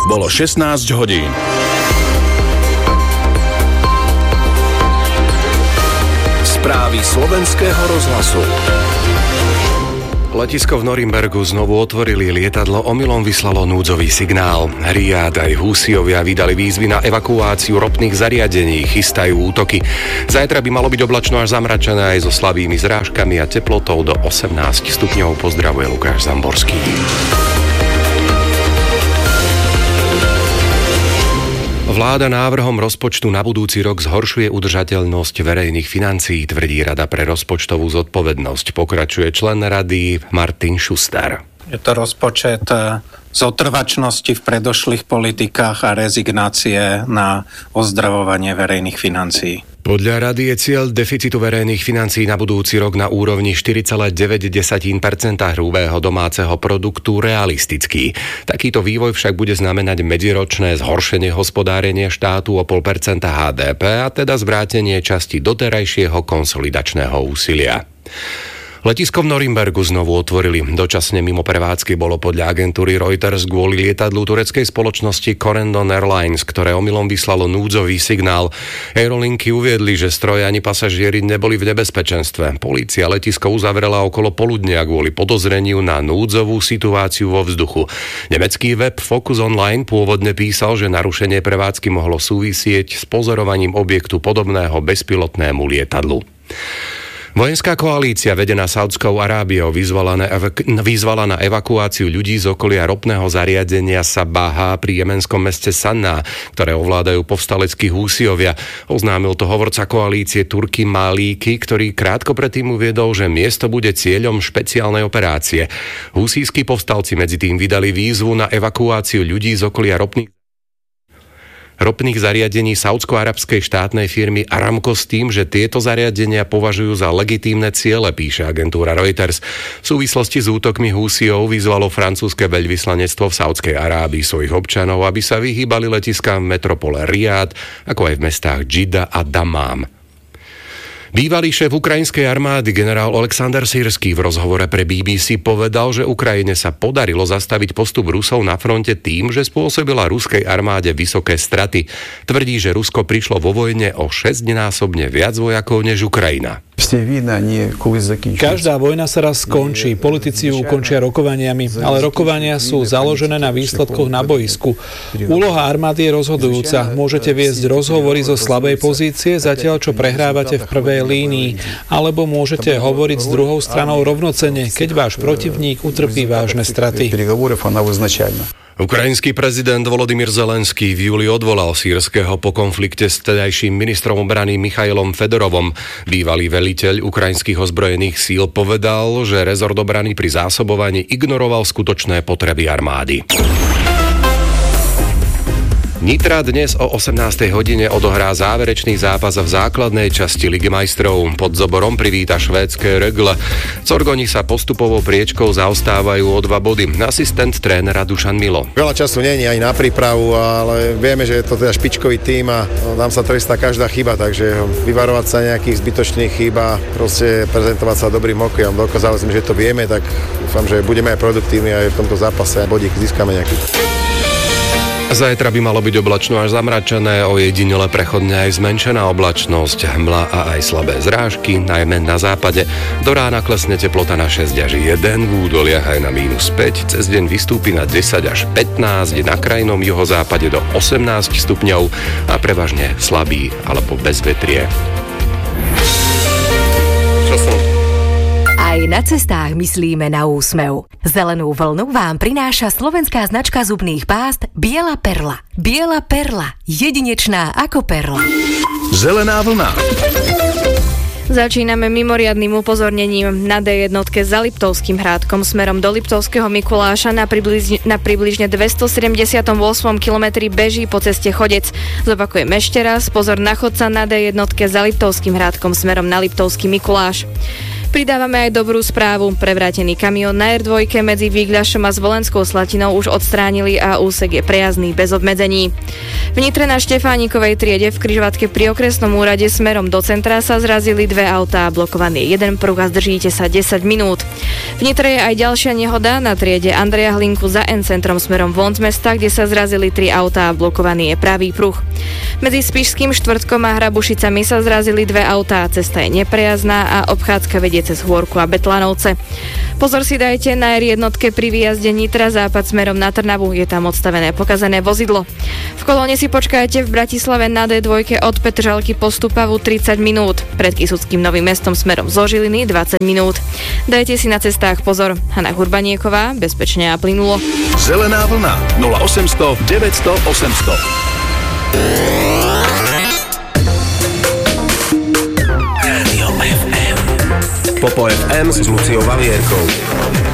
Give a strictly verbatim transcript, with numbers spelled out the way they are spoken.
Bolo šestnásť hodín. Správy slovenského rozhlasu. Letisko v Norimbergu znovu otvorili, lietadlo omylom vyslalo núdzový signál. Riad aj Húsiovia vydali výzvy na evakuáciu ropných zariadení, chystajú útoky. Zajtra by malo byť oblačno až zamračené aj so slabými zrážkami a teplotou do osemnásť stupňov. Pozdravuje Lukáš Zamborský. Vláda návrhom rozpočtu na budúci rok zhoršuje udržateľnosť verejných financií, tvrdí Rada pre rozpočtovú zodpovednosť. Pokračuje člen rady Martin Šuster. Je to rozpočet zotrvačnosti v predošlých politikách a rezignácie na ozdravovanie verejných financií. Podľa rady je cieľ deficitu verejných financií na budúci rok na úrovni štyri celé deväť percenta hrubého domáceho produktu realistický. Takýto vývoj však bude znamenať medziročné zhoršenie hospodárenia štátu o pol percenta há dé pé a teda zvrátenie časti doterajšieho konsolidačného úsilia. Letisko v Norimbergu znovu otvorili. Dočasne mimo prevádzky bolo podľa agentúry Reuters kvôli lietadlu tureckej spoločnosti Corendon Airlines, ktoré omylom vyslalo núdzový signál. Aerolinky uviedli, že stroje ani pasažieri neboli v nebezpečenstve. Polícia letisko uzavrela okolo poludnia kvôli podozreniu na núdzovú situáciu vo vzduchu. Nemecký web Focus Online pôvodne písal, že narušenie prevádzky mohlo súvisieť s pozorovaním objektu podobného bezpilotnému lietadlu. Vojenská koalícia vedená Saudskou Arábiou vyzvala na, evak- vyzvala na evakuáciu ľudí z okolia ropného zariadenia Sabaha pri jemenskom meste Sanná, ktoré ovládajú povstaleckí Húsiovia. Oznámil to hovorca koalície Turki Malíky, ktorý krátko predtým uviedol, že miesto bude cieľom špeciálnej operácie. Húsijskí povstalci medzi tým vydali výzvu na evakuáciu ľudí z okolia ropných ropných zariadení saúdsko-arabskej štátnej firmy Aramco s tým, že tieto zariadenia považujú za legitímne ciele, píše agentúra Reuters. V súvislosti s útokmi Húsiov vyzvalo francúzske veľvyslanectvo v Saúdskej Arábii svojich občanov, aby sa vyhýbali letiskám v metropole Riad, ako aj v mestách Džida a Damám. Bývalý šéf ukrajinskej armády generál Oleksandr Sýrsky v rozhovore pre bé bé cé povedal, že Ukrajine sa podarilo zastaviť postup Rusov na fronte tým, že spôsobila ruskej armáde vysoké straty. Tvrdí, že Rusko prišlo vo vojne o šesťnásobne viac vojakov než Ukrajina. Každá vojna sa raz skončí, politici ju ukončia rokovaniami, ale rokovania sú založené na výsledkoch na boisku. Úloha armády je rozhodujúca. Môžete viesť rozhovory zo slabej pozície, zatiaľ čo prehrávate v prvej línii, alebo môžete hovoriť s druhou stranou rovnocenne, keď váš protivník utrpí vážne straty. Ukrajinský prezident Volodymyr Zelenský v júli odvolal Sýrskeho po konflikte s tedajším ministrom obrany Michailom Fedorovom. Bývalý veliteľ ukrajinských ozbrojených síl povedal, že rezort obrany pri zásobovaní ignoroval skutočné potreby armády. Nitra dnes o osemnástej hodine odohrá záverečný zápas v základnej časti Ligy majstrov. Pod Zoborom privíta švédske Rögle. Corgoni sa postupovou priečkou zaostávajú o dva body. Asistent trénera Dušan Milo. Veľa času nie je ani na prípravu, ale vieme, že je to teda špičkový tím a nám sa trestá každá chyba, takže vyvarovať sa nejakých zbytočných chýb a proste prezentovať sa dobrým hokejom. Dokázali sme, že to vieme, tak dúfam, že budeme aj produktívni aj v tomto zápase a bodík získame nejaký. Zajtra by malo byť oblačno až zamračené, ojedinele prechodne aj zmenšená oblačnosť, hmla a aj slabé zrážky, najmä na západe. Do rána klesne teplota na šesť až jeden, v údoliach aj na mínus päť, cez deň vystúpi na desať až pätnásť, na krajnom juhozápade do osemnásť stupňov a prevažne slabý alebo bez vetrie. Aj na cestách myslíme na úsmev. Zelenú vlnu vám prináša slovenská značka zubných pást Biela perla. Biela perla. Jedinečná ako perla. Zelená vlna. Začíname mimoriadnym upozornením. Na dé jednotke za Liptovským Hrádkom smerom do Liptovského Mikuláša na, približne, na približne dvestosedemdesiatom ôsmom kilometri beží po ceste chodec. Zopakujem ešte raz, pozor na chodca na dé jednotke za Liptovským Hrádkom smerom na Liptovský Mikuláš. Pridávame aj dobrú správu. Prevrátený kamión na er dva medzi Vígľašom a Zvolenskou Slatinou už odstránili a úsek je prejazdný bez obmedzení. V Nitre na Štefánikovej triede v križovatke pri okresnom úrade smerom do centra sa zrazili dve autá a blokovaný jeden pruh a zdržíte sa desať minút. V Nitre je aj ďalšia nehoda na triede Andreja Hlinku za N centrom smerom von z mesta, kde sa zrazili tri autá a blokovaný je pravý pruh. Medzi Spišským Štvrtkom a Hrabušicami sa zrazili dve autá, cesta je neprejazdná a obchádzka vedie cez Hôrku a Betlanovce. Pozor si dajte na er jedna pri výjazde Nitra západ smerom na Trnavu, je tam odstavené pokazené vozidlo. V kolóne si počkajte v Bratislave na dé dva od Petržalky po Stupavu tridsať minút, pred Kysuckým Novým Mestom smerom zo Žiliny dvadsať minút. Dajte si na cestách pozor. Hana Hurbanieková, bezpečne a plynulo. Zelená vlna nula osemsto deväťsto osemsto. Rádio ef em. Popo ef em s Luciou Valierkou.